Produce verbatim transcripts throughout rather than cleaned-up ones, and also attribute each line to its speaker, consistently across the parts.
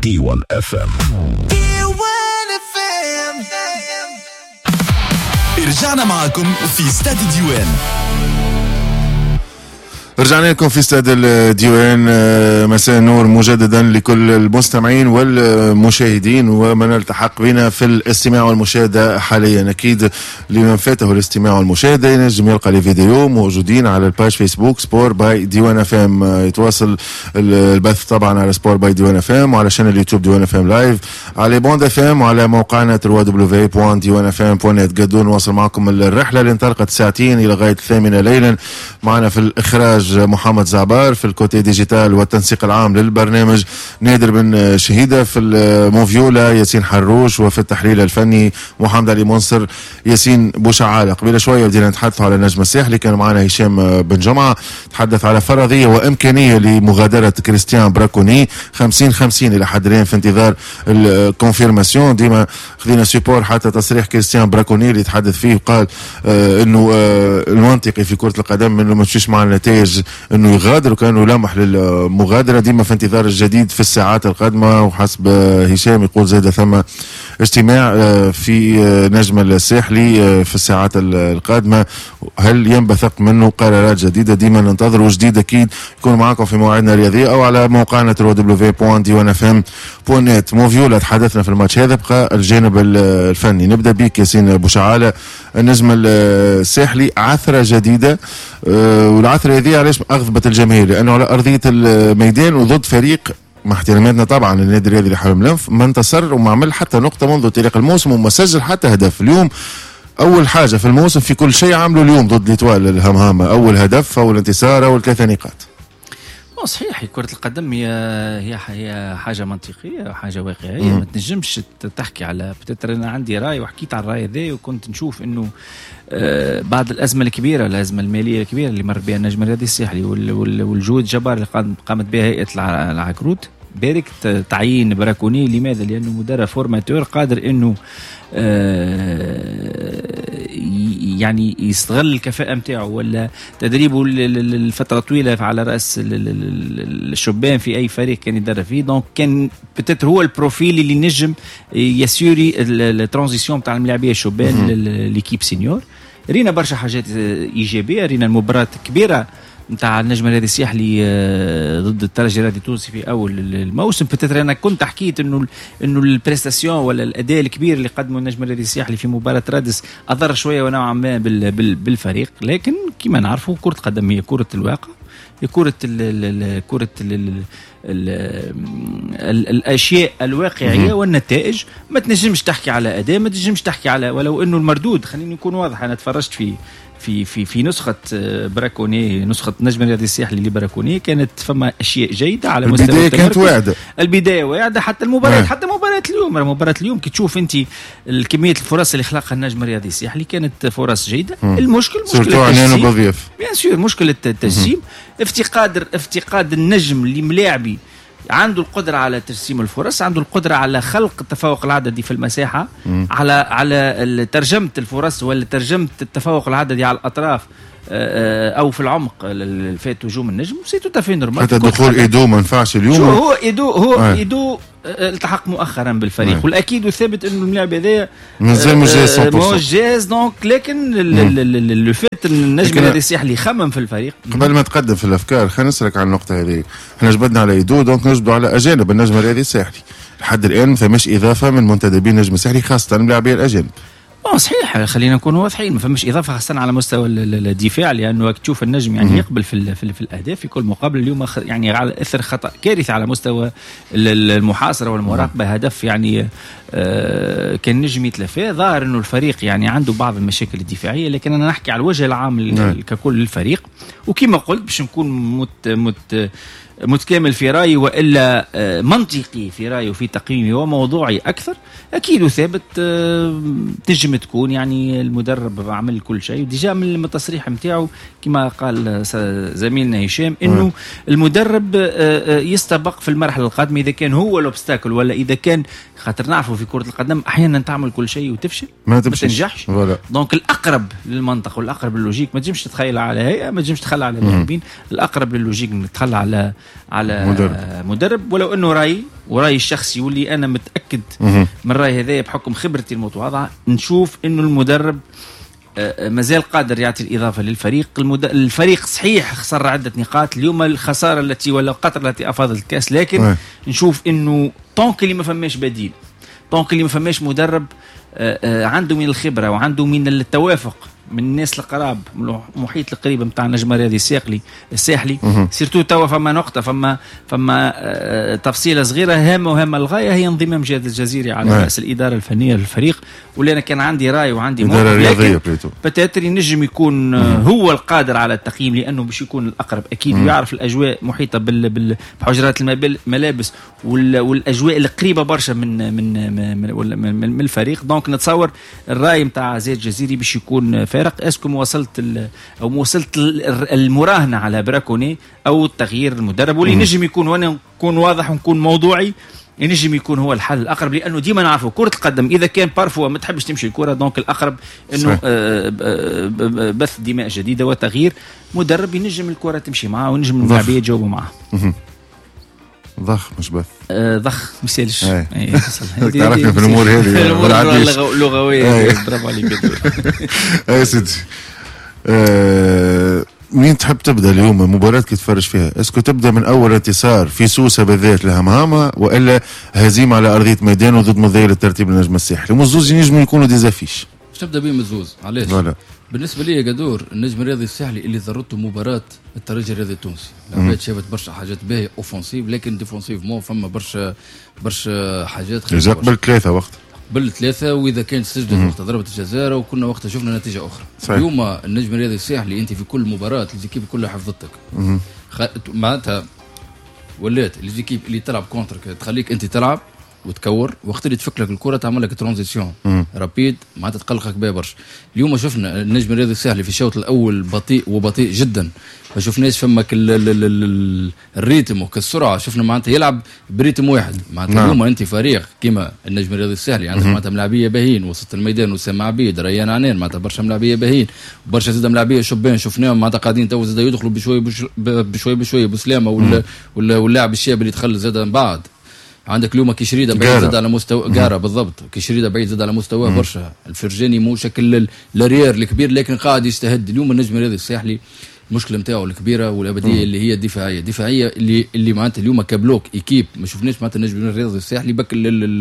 Speaker 1: دي وان اف ام.
Speaker 2: رجعنا معكم في استاد ديوان.
Speaker 3: رجعنا لكم في استاد الديوان. مساء النور مجددا لكل المستمعين والمشاهدين ومن التحق بنا في الاستماع والمشاهدة حاليا. أكيد لمن فاته الاستماع والمشاهدة ينجم يلقى لي فيديو موجودين على الباج فيسبوك سبور باي ديوان اف ام. يتواصل البث طبعا على سبور باي ديوان اف ام وعلى شانل اليوتيوب ديوان اف ام لايف على بوند اف ام وعلى موقعنا دبليو دبليو دبليو دوت ديوان اف ام دوت نت. قدروا نواصل معكم الرحلة اللي انطلقت ساعتين إلى غاية الثامنة ليلا. معنا في الإخراج محمد زعبار، في الكوتي ديجيتال والتنسيق العام للبرنامج نادر بن شهيدة، في الموفيولا ياسين حروش، وفي التحليل الفني محمد علي منصر ياسين بوشعالة. قبل شوية بدينا نتحدث على النجم الساحلي، كان معنا هشام بن جمعة تحدث على فرضية وإمكانية لمغادرة كريستيان براكوني خمسين خمسين إلى حد الآن في انتظار الكونفيرماسيون. ديما خذينا سيبور حتى تصريح كريستيان براكوني اللي يتحدث فيه وقال آه انه آه المنطقي في كرة القدم انه ما تمشيش مع النتائج انه يغادر، وكانوا لامح للمغادرة. ديما في انتظار الجديد في الساعات القادمة. وحسب هشام يقول زاد ثم اجتماع في نجم الساحلي في الساعات القادمة، هل ينبثق منه قرارات جديدة؟ ديما ننتظر وجديد اكيد يكون معكم في مواعيدنا الرياضية او على موقعنا دبليو دبليو دبليو دوت ديوان اف ام دوت نت. موفيولا تحدثنا في الماتش هذا، بقى الجانب الفني. نبدا بك ياسين بوشعالة، النجم الساحلي عثرة جديدة، والعثرة هذه علاش اغضبت الجماهير؟ لانه على ارضية الميدان وضد فريق مع احتراماتنا طبعا للنادي الرياضي لحلم الانف ما انتصر وما عمل حتى نقطة منذ انطلاق الموسم وما سجل حتى هدف. اليوم اول حاجة في الموسم في كل شيء عملوا اليوم ضد ليتوال الهمهامة، اول هدف، اول انتصار، اول ثلاثة نقاط.
Speaker 4: صحيح، كرة القدم هي هي هي حاجة منطقية وحاجة واقعية. ما تنجمش تحكي على بتتر. أنا عندي رأي وحكيت على الرأي ذا، وكنت نشوف إنه آه بعد الأزمة الكبيرة الأزمة المالية الكبيرة اللي مر بها النجم الرياضي الساحلي والجهود الجبار اللي قامت بها هيئة العكروت، بارك تعيين براكوني. لماذا؟ لأنه مدرب فورماتور قادر إنه آه يعني يستغل الكفاءة متاعه ولا تدريبه لفترة طويلة على رأس الشبان في أي فريق كان يدرب فيه. دونك كان بتتر هو البروفيل اللي نجم يسيوري الترانزيسيون بتاع الملاعبية الشبان للكيب سينيور. رينا برشا حاجات إيجابية، رينا المباراة كبيرة نتاع النجم الرياضي الساحلي ضد الترجي الرياضي التونسي في اول الموسم. بتتر انا كنت حكيت انه انه البريستاسيون ولا الاداء الكبير اللي قدمه النجم الرياضي الساحلي في مباراه رادس اضر شويه ونوعا ما بالفريق، لكن كما نعرفوا كره القدم هي كره الواقع، هي كره ال كره ال الاشياء الواقعيه والنتائج. ما تنجمش تحكي على اداء، ما تنجمش تحكي على ولو انه المردود. خليني نكون واضح، انا تفرجت في في في في نسخه براكوني، نسخه نجم الرياضي الساحلي لبراكوني، كانت فما اشياء جيده على مستوى
Speaker 3: البدايه. كانت واعده
Speaker 4: البدايه واعده حتى المباراه، حتى مباراه اليوم مباراه اليوم كي تشوف انت كميه الفرص اللي خلقها النجم الرياضي الساحلي كانت فرص جيده. م. المشكل مشكله التجسيم، بيان سور مشكله التجسيم، افتقاد افتقاد النجم اللي ملاعبي عنده القدرة على ترسيم الفرص، عنده القدرة على خلق التفوق العددي في المساحة، م. على على ترجمة الفرص ولا ترجمة التفوق العددي على الأطراف أو في العمق الفات هجوم النجم. سيتو تافي نورمال.
Speaker 3: حتى دخول إيدو ما نفعش اليوم.
Speaker 4: شو هو إيدو هو آه. إيدو التحق مؤخرا بالفريق، آه. والأكيد وثابت إنه الملاعب هذايا
Speaker 3: مازال مجاز مية بالمية
Speaker 4: مجاز. دونك لكن اللي فات النجم الرياضي الساحلي يخمم في الفريق.
Speaker 3: قبل ما تقدم في الأفكار خلينا نسرك على النقطة هذه. احنا جبدنا على إيدو، دونك نجبدوا على أجانب النجم الرياضي الساحلي. لحد الآن فماش إضافة من منتدبين النجم الساحلي خاصة اللاعبين الأجانب.
Speaker 4: اه صحيح، خلينا نكون واضحين، ما فماش اضافه خاصه على مستوى الدفاع، لانه تشوف النجم يعني يقبل في في, في الاهداف في كل مقابل. اليوم يعني على اثر خطا كارثه على مستوى المحاصره والمراقبه، هدف يعني آه كان نجم يتلافى. ظاهر انه الفريق يعني عنده بعض المشاكل الدفاعيه، لكن انا نحكي على الوجه العام ككل للفريق. وكما قلت باش نكون مت مت متكامل في رأيي وإلا منطقي في رأيي وفي تقييمي وموضوعي أكثر، أكيد وثابت تنجم تكون يعني المدرب عمل كل شيء. وديجا من التصريح متاعه كما قال زميلنا هشام إنه المدرب يستبق في المرحلة القادمة إذا كان هو الأوبستاكل، ولا إذا كان خاطر نعرفوا في كرة القدم أحيانا تعمل كل شيء وتفشل ما تنجحش. دونك الأقرب للمنطق والأقرب للوجيك، ما تجمش تتخيل على هيئة، ما تجمش تتخلى على اللاعبين، الأقرب للوجيك تتخلى على على
Speaker 3: مدرب,
Speaker 4: مدرب ولو انه راي وراي الشخصي واللي انا متاكد من راي هذا بحكم خبرتي المتواضعه، نشوف انه المدرب مازال قادر يعطي الإضافة للفريق. المد... الفريق صحيح خسر عدة نقاط اليوم، الخسارة التي ولا القطر التي أفاضت الكاس، لكن أه. نشوف إنه طونك اللي ما فماش بديل، طونك اللي ما فماش مدرب عنده من الخبرة وعنده من التوافق من الناس القراب، من المحيط القريب نتاع النجم الرياضي الساحلي الساحلي سيرتو توا فما نقطة فما فما آه تفصيلة صغيرة هامة وهامة للغاية، هي انضمام جهاد الجزيري على
Speaker 3: مه.
Speaker 4: رأس الإدارة الفنية للفريق. واللي أنا كان عندي رأي وعندي
Speaker 3: إدارة رياضية
Speaker 4: بتاتر ينجم يكون آه هو القادر على التقييم، لأنه باش يكون الأقرب أكيد مه. ويعرف الأجواء محيطة بال بال بحجرات الملابس والأجواء القريبة برشا من من من, من, من, من الفريق. دونك نتصور الرأي متاع زياد الجزيري باش يكون فارق. اسكم وصلت او وصلت المراهنه على براكوني او تغيير المدرب، واللي نجم يكون وانا نكون واضح ونكون موضوعي ينجم يكون هو الحل الاقرب، لانه ديما نعرفوا كره القدم اذا كان بارفوا ما تحبش تمشي الكره، دونك الاقرب انه بث دماء جديده وتغيير مدرب ينجم الكره تمشي معاه ونجم اللاعبيه يجاوبوا معاه.
Speaker 3: ضخ مش بث
Speaker 4: آه ضخ مسالش
Speaker 3: تعرفني في الامور هذه
Speaker 4: اللغويه. برافو عليك
Speaker 3: يا سيدي. آه مين تحب تبدا اليوم مباراة كي تفرج فيها؟ اسكو تبدا من اول انتصار في سوسه بالذات لهمهامه، والا هزيمه على ارضيه ميدان وضد مذيل الترتيب النجم الساحلي؟ ومزوز ينجموا يكونوا ديزافيش.
Speaker 1: باش تبدا بيه مزوز علاش؟ ولا. بالنسبه لي يا قدور النجم الرياضي الساحلي اللي ضرته مباراه الترجي الرياضي التونسي، لعبات شافت برشا حاجات باهيه اوفنسيف، لكن ديفونسيف مو فما برشا برشا حاجات
Speaker 3: خير بالثلاثه وقت
Speaker 1: بالثلاثه، واذا كانت سجلت وقت ضربت الجزائر وكنا وقتها شفنا نتيجه اخرى. صحيح. اليوم النجم الرياضي الساحلي انت في كل مباراه الزيكيب كلها حفظتك خ... معناتها ولات الزيكيب اللي تلعب كونترك تخليك انت تلعب وتكور، وقت اللي تفك لك الكره تعمل لك ترانزيسيون رابيد معناتها تقلقك بها برشا. اليوم شفنا النجم الرياضي الساحلي في الشوط الاول بطيء وبطيء جدا، ما شفناش فما الريتم وكالسرعه، شفنا معناتها يلعب بريتم واحد. معناتها اليوم انت فريق كيما النجم الرياضي الساحلي عندك معناتها ملاعبيه باهين وسط الميدان، وسام عبيد ريان عنان معناتها برشا ملاعبيه باهين، برشا زاد ملاعبيه شبان شفناهم معناتها قاعدين تو زاد يدخلوا بشوي بشوي بشوي بسلامه ولا واللاعب الشاب اللي دخل زاد من بعد. عندك اليوم كيشريده بعيد زاد على مستوى جاره بالضبط، كيشريده بعيد زاد على مستوى برشا. الفرجاني مو شكل الاريير الكبير لكن قاعد يجتهد. اليوم النجم الرياضي الساحلي المشكله نتاعو الكبيره والابديه اللي هي الدفاعيه، الدفاعيه اللي اللي معناتها اليوم كبلوك ايكيب ما شفناش معناتها النجم الرياضي الساحلي بك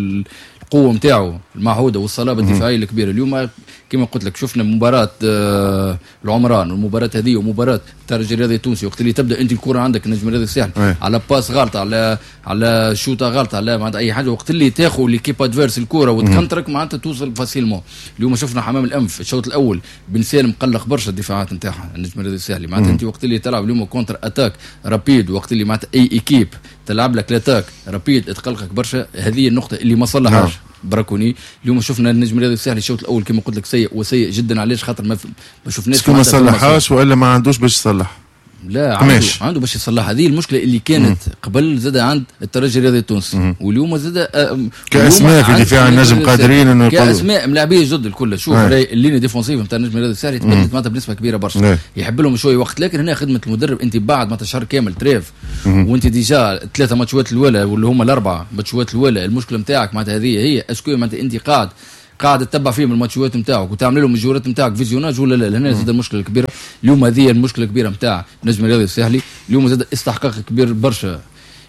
Speaker 1: القوه نتاعو المعهوده والصلابه الدفاعيه الكبيره. اليوم كما قلت لك شفنا مباراه آه العمران والمباراه هذه ومباراه الترجي الرياضي التونسي، وقت اللي تبدا انت الكره عندك النجم الرياضي الساحلي على باس غلطه على على شوطه غلطه على معناتها اي حاجه، وقت اللي تاخذ ليكيب ادفيرس الكره وتكنترك معناتها توصل فاسيلمون. اليوم شفنا حمام الانف الشوط الاول بن سالم قلق برشا الدفاعات نتاعها النجم الرياضي الساحلي. معناتها انت وقت اللي تلعب اليوم كونتر اتاك رابيد، وقت اللي معناتها اي ايكيب تلعب لك لاتاك رابيد تقلقك برشا. هذه النقطه اللي ما صلحهاش براكوني. اليوم شفنا النجم الرياضي الساحلي الشوط الاول كما قلت لك سيء وسيء جدا. علاش؟ خاطر ما, ما شفناش
Speaker 3: ما صلحهاش والا ما عندوش باش يصلح.
Speaker 1: لا عنده ماشي. عنده باش يصلح. هذه المشكله اللي كانت مم. قبل زاد عند الترجي الرياضي التونسي، واليوم زاد
Speaker 3: كاسماء في دفاع النجم قادرين انه
Speaker 1: كاسماء ملاعبيه جد الكل. شوف الليني ديفونسيف نتاع النجم الرياضي الساحلي تبدلت معناتها بنسبه كبيره برشا، يحب لهم شويه وقت. لكن هنا خدمه المدرب انت بعد ما شهر كامل تريف وانت ديجا ثلاثه ماتشات الاولى واللي هما الاربعه ماتشات الاولى، المشكله نتاعك معناتها هذه هي اسكو معناتها انت قاعد قاعد تتبع فيهم الماتشات نتاعك وتعمل لهم الجولات نتاعك فيزيوناج ولا لا؟ هنا زاد المشكله الكبيره. اليوم هذه المشكله الكبيره نتاع النجم الرياضي الساحلي. اليوم زاد استحقاق كبير برشا.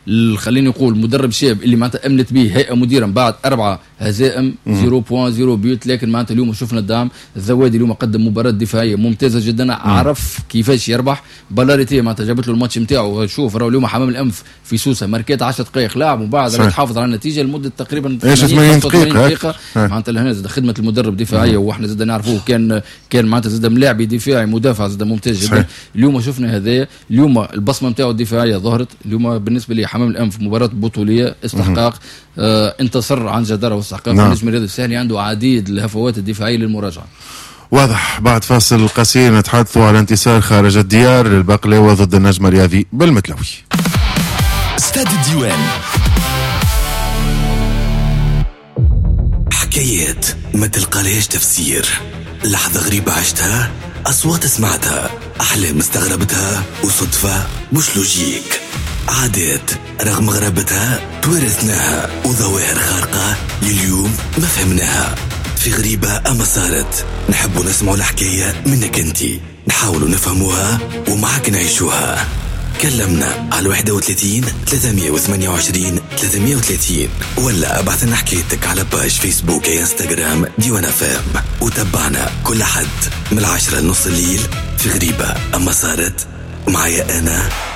Speaker 1: خليني نقول مدرب شاب اللي معناتها امنت به هيئه مديره من بعد اربعه هزائم صفر فاصلة صفر بيوت، لكن معناتها اليوم شفنا الدعم. الزوادي اليوم قدم مباراه دفاعيه ممتازه جدا، عرف كيفاش يربح. بالاريتي معناتها جابت له الماتش نتاعو. شوف راهو اليوم حمام الانف في سوسه ماركات عشر دقائق لاعب ومن بعد تحافظ على النتيجه لمده تقريبا
Speaker 3: ثمانين دقيقه.
Speaker 1: معناتها هنا زاد خدمه المدرب دفاعيه، واحنا زاد نعرفوه كان كان معناتها زاد ملاعبي دفاعي مدافع زاد ممتاز جدا. اليوم شفنا هذايا. اليوم البصمه نتاعو الدفاعيه ظهرت. اليوم بالنسبه لي حمام الانف مباراه بطوليه استحقاق آه انتصر عن جدارة واستحقاق. نعم. النجم الرياضي الساحلي عنده عديد الهفوات الدفاعيه للمراجعه.
Speaker 3: واضح. بعد فاصل قصير نتحدثوا على انتصار خارج الديار للبقلاوة ضد النجم الرياضي بالمتلوي.
Speaker 2: استاد الديوان، حكايات ما تلقالهاش تفسير، لحظة غريبة عشتها، أصوات سمعتها، أحلام استغربتها، وصدفة مش لوجيك. عادات رغم غرابتها تورثناها، وظواهر خارقة لليوم ما فهمناها. في غريبة أما صارت، نحبوا نسمعوا الحكاية منك انتي، نحاولوا نفهموها ومعك نعيشوها. كلمنا على واحد وثلاثين ثلاثمية وثمانية وعشرين ثلاثمية وثلاثين، ولا ابعث لنا حكايتك على باج فيسبوك يا انستغرام ديوان اف ام، وتابعنا كل حد من العاشرة لنص الليل في غريبة أما صارت معايا أنا